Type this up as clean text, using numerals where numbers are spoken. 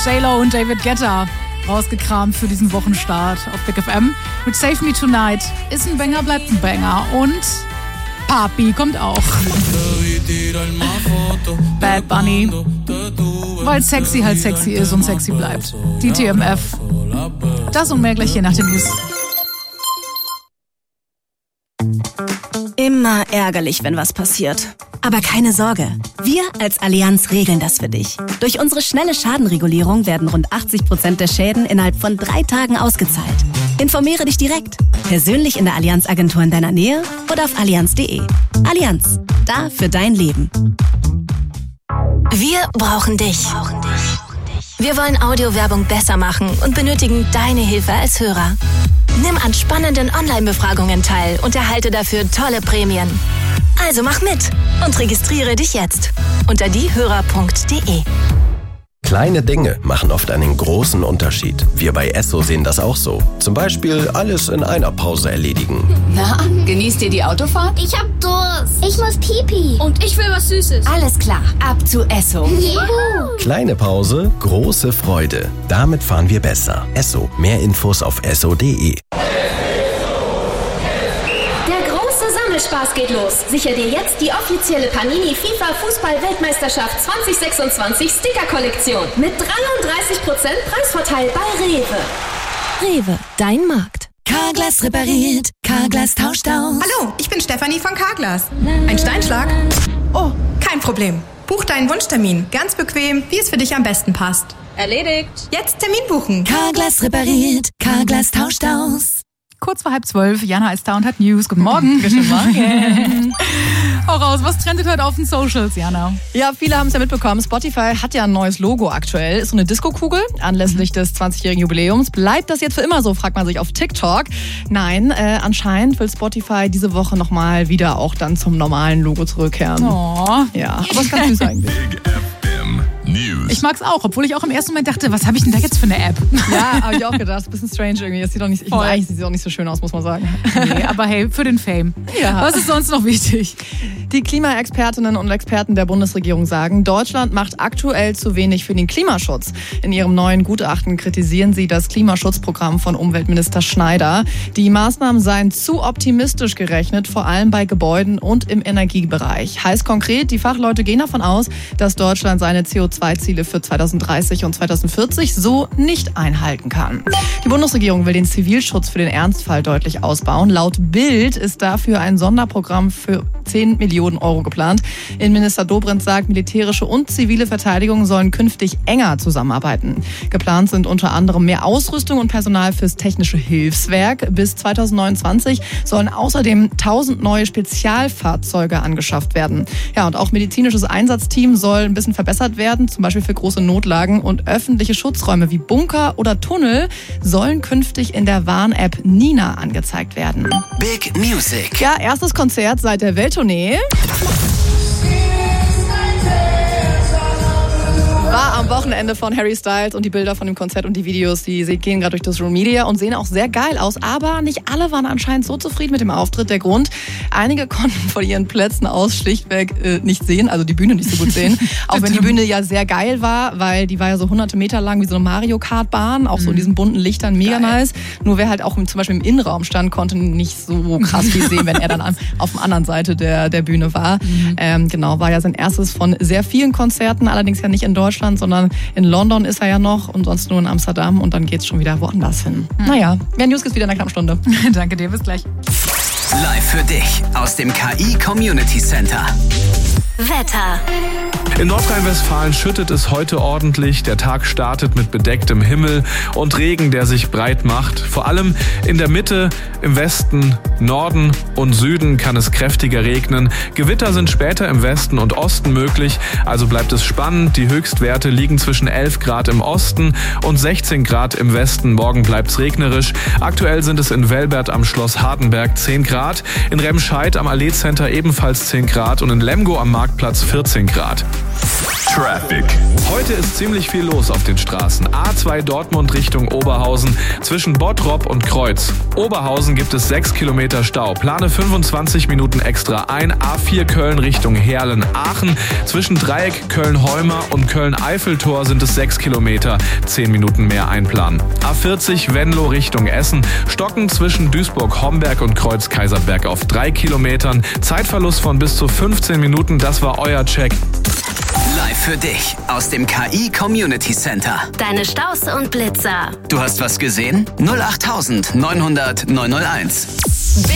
J-Lo und David Guetta rausgekramt für diesen Wochenstart auf Big FM. Mit Save Me Tonight ist ein Banger, bleibt ein Banger. Und Papi kommt auch. Bad Bunny. Weil sexy halt sexy ist und sexy bleibt. Die TMF. Das und mehr gleich hier nach den News. Immer ärgerlich, wenn was passiert. Aber keine Sorge, wir als Allianz regeln das für dich. Durch unsere schnelle Schadenregulierung werden rund 80% der Schäden innerhalb von 3 Tagen ausgezahlt. Informiere dich direkt, persönlich in der Allianz-Agentur in deiner Nähe oder auf allianz.de. Allianz, da für dein Leben. Wir brauchen dich. Wir wollen Audiowerbung besser machen und benötigen deine Hilfe als Hörer. Nimm an spannenden Online-Befragungen teil und erhalte dafür tolle Prämien. Also mach mit und registriere dich jetzt unter diehörer.de. Kleine Dinge machen oft einen großen Unterschied. Wir bei Esso sehen das auch so. Zum Beispiel alles in einer Pause erledigen. Na, genießt ihr die Autofahrt? Ich hab Durst. Ich muss pipi. Und ich will was Süßes. Alles klar, ab zu Esso. Juhu. Kleine Pause, große Freude. Damit fahren wir besser. Esso. Mehr Infos auf esso.de. Spaß geht los. Sicher dir jetzt die offizielle Panini FIFA Fußball-Weltmeisterschaft 2026 Sticker-Kollektion mit 33% Preisvorteil bei Rewe. Rewe, dein Markt. Carglass repariert, Carglass tauscht aus. Hallo, ich bin Stefanie von Carglass. Ein Steinschlag? Oh, kein Problem. Buch deinen Wunschtermin. Ganz bequem, wie es für dich am besten passt. Erledigt. Jetzt Termin buchen. Carglass repariert, Carglass tauscht aus. Kurz vor 11:30, Jana ist da und hat News. Guten Morgen. Guten Morgen. Hau raus, was trendet heute auf den Socials, Jana? Ja, viele haben es ja mitbekommen. Spotify hat ja ein neues Logo aktuell. Ist so eine Disco-Kugel anlässlich des 20-jährigen Jubiläums. Bleibt das jetzt für immer so, fragt man sich auf TikTok. Nein, anscheinend will Spotify diese Woche nochmal wieder auch dann zum normalen Logo zurückkehren. Oh. Ja, aber ist ganz süß eigentlich. News. Ich mag's auch, obwohl ich auch im ersten Moment dachte, was habe ich denn da jetzt für eine App? Ja, habe ich auch gedacht. Bisschen strange irgendwie. Das sieht doch nicht, eigentlich sieht es auch nicht so schön aus, muss man sagen. Nee, aber hey, für den Fame. Ja. Was ist sonst noch wichtig? Die Klimaexpertinnen und Experten der Bundesregierung sagen, Deutschland macht aktuell zu wenig für den Klimaschutz. In ihrem neuen Gutachten kritisieren sie das Klimaschutzprogramm von Umweltminister Schneider. Die Maßnahmen seien zu optimistisch gerechnet, vor allem bei Gebäuden und im Energiebereich. Heißt konkret, die Fachleute gehen davon aus, dass Deutschland seine CO2-Ziele für 2030 und 2040 so nicht einhalten kann. Die Bundesregierung will den Zivilschutz für den Ernstfall deutlich ausbauen. Laut Bild ist dafür ein Sonderprogramm für 10 Millionen Euro geplant. Innenminister Dobrindt sagt, militärische und zivile Verteidigung sollen künftig enger zusammenarbeiten. Geplant sind unter anderem mehr Ausrüstung und Personal fürs Technische Hilfswerk. Bis 2029 sollen außerdem 1000 neue Spezialfahrzeuge angeschafft werden. Ja, und auch medizinisches Einsatzteam soll ein bisschen verbessert werden, zum Beispiel für große Notlagen, und öffentliche Schutzräume wie Bunker oder Tunnel sollen künftig in der Warn-App Nina angezeigt werden. Big Music. Ja, erstes Konzert seit der Welttournee. War am Wochenende von Harry Styles, und die Bilder von dem Konzert und die Videos, die gehen gerade durch das Social Media und sehen auch sehr geil aus. Aber nicht alle waren anscheinend so zufrieden mit dem Auftritt. Der Grund: einige konnten von ihren Plätzen aus schlichtweg nicht sehen, also die Bühne nicht so gut sehen. Auch wenn die Bühne ja sehr geil war, weil die war ja so hunderte Meter lang wie so eine Mario-Kart-Bahn, auch so in diesen bunten Lichtern, mega nice. Nur wer halt auch zum Beispiel im Innenraum stand, konnte nicht so krass viel sehen, wenn er dann auf der anderen Seite der Bühne war. Genau, war ja sein erstes von sehr vielen Konzerten, allerdings ja nicht in Deutschland, sondern in London ist er ja noch und sonst nur in Amsterdam, und dann geht's schon wieder woanders hin. Naja, mehr News gibt's wieder in einer knappen Stunde. Danke dir, bis gleich. Live für dich aus dem KI Community Center. Wetter. In Nordrhein-Westfalen schüttet es heute ordentlich. Der Tag startet mit bedecktem Himmel und Regen, der sich breit macht. Vor allem in der Mitte, im Westen, Norden und Süden kann es kräftiger regnen. Gewitter sind später im Westen und Osten möglich, also bleibt es spannend. Die Höchstwerte liegen zwischen 11 Grad im Osten und 16 Grad im Westen. Morgen bleibt es regnerisch. Aktuell sind es in Velbert am Schloss Hardenberg 10 Grad, in Remscheid am Allee Center ebenfalls 10 Grad und in Lemgo am Marktplatz 14 Grad. Traffic. Heute ist ziemlich viel los auf den Straßen. A2 Dortmund Richtung Oberhausen zwischen Bottrop und Kreuz. Oberhausen gibt es 6 Kilometer Stau. Plane 25 Minuten extra ein. A4 Köln Richtung Heerlen-Aachen. Zwischen Dreieck Köln-Heumer und Köln-Eiffeltor sind es 6 Kilometer. 10 Minuten mehr einplanen. A40 Venlo Richtung Essen. Stocken zwischen Duisburg-Homberg und Kreuz-Kaiserberg auf 3 Kilometern. Zeitverlust von bis zu 15 Minuten. Das war euer Check. Live für dich aus dem KI Community Center. Deine Staus und Blitzer. Du hast was gesehen? 08900 901.